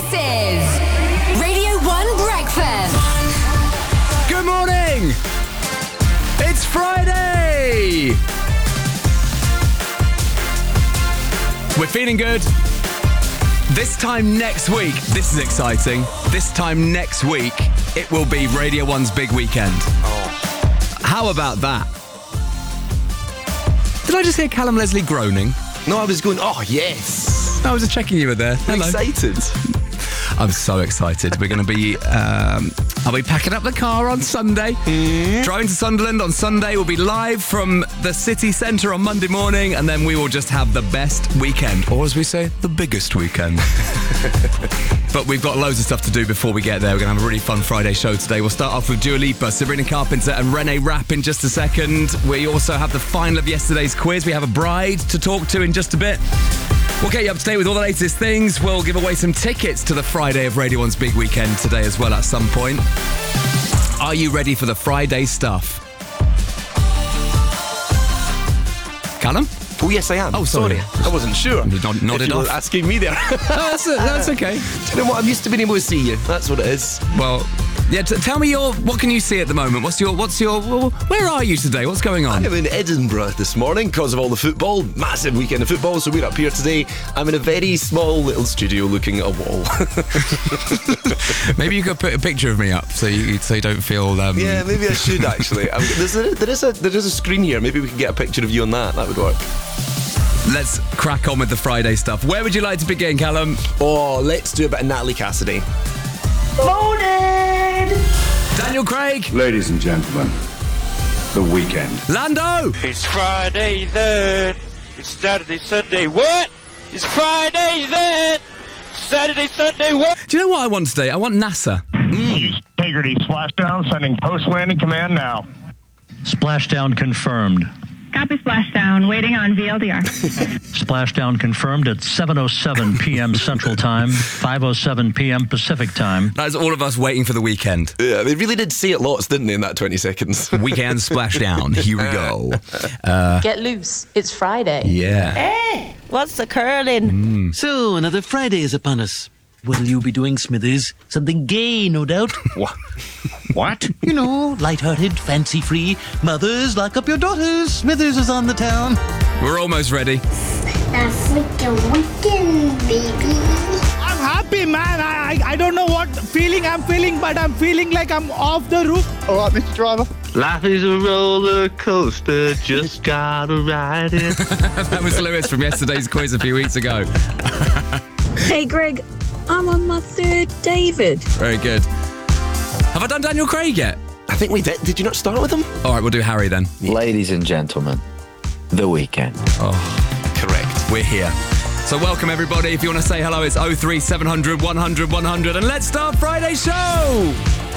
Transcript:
This is Radio 1 Breakfast. Good morning! It's Friday! We're feeling good. This time next week, this is exciting. This time next week, it will be Radio 1's big weekend. How about that? Did I just hear Callum Leslie groaning? No, I was going, oh, yes. I was just checking you were there. I'm Hello. excited. I'm so excited. We're going to be... I'll be packing up the car on Sunday. Driving to Sunderland on Sunday. We'll be live from the city centre on Monday morning, and then we will just have the best weekend. Or as we say, the biggest weekend. But we've got loads of stuff to do before we get there. We're going to have a really fun Friday show today. We'll start off with Dua Lipa, Sabrina Carpenter and Renee Rapp in just a second. We also have the final of yesterday's quiz. We have a bride to talk to in just a bit. We'll get you up to date with all the latest things. We'll give away some tickets to the Friday of Radio 1's big weekend today as well at some point. Are you ready for the Friday stuff? Callum? Oh, yes, I am. Oh, sorry. I wasn't sure. You nodded if you were off. asking me there. That's okay. Do you know what? I'm used to being able to see you. That's what it is. Well, yeah, tell me what can you see at the moment? Where are you today? What's going on? I'm in Edinburgh this morning because of all the football. Massive weekend of football, so we're up here today. I'm in a very small little studio looking at a wall. Maybe you could put a picture of me up so you don't feel... Yeah, maybe I should actually. There is a screen here. Maybe we can get a picture of you on that. That would work. Let's crack on with the Friday stuff. Where would you like to begin, Callum? Oh, let's do a bit of Natalie Cassidy. Loaded! Daniel Craig. Ladies and gentlemen, the weekend. Lando. It's Friday then. It's Saturday, Sunday. What? It's Friday then. Saturday, Sunday. What? Do you know what I want today? I want NASA. Integrity splashdown, sending post-landing command now. Splashdown confirmed. Copy splashdown, waiting on VLDR. Splashdown confirmed at 7:07 p.m. Central Time, 5:07 p.m. Pacific Time. That is all of us waiting for the weekend. Yeah, they really did say it lots, didn't they, in that 20 seconds? Weekend splashdown. Here we go. Get loose. It's Friday. Yeah. Hey, what's the curling? So, another Friday is upon us. What'll you be doing, Smithers? Something gay, no doubt. What? You know, light-hearted, fancy-free. Mothers, lock up your daughters. Smithers is on the town. We're almost ready. The freaking weekend, baby. I'm happy, man. I don't know what feeling I'm feeling, but I'm feeling like I'm off the roof. All right, Mr. Driver. Life is a roller coaster. Just gotta ride it. That was Lewis from yesterday's quiz a few weeks ago. Hey, Greg. I'm on my third David. Very good. Have I done Daniel Craig yet? I think we did. Did you not start with him? All right, we'll do Harry then. Ladies and gentlemen, the weekend. Oh, correct. We're here. So welcome, everybody. If you want to say hello, it's 03700 100 100. And let's start Friday's show.